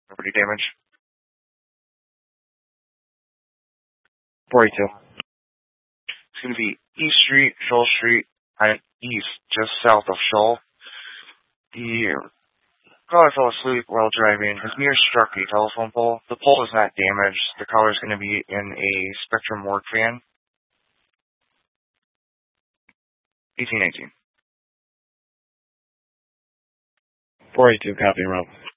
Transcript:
Property damage. 42. It's going to be East Street, Shoal Street, and east, just south of Shoal. The caller fell asleep while driving. His mirror struck a telephone pole. The pole is not damaged. The caller is going to be in a Spectrum work van. 1818. 482, copy, route.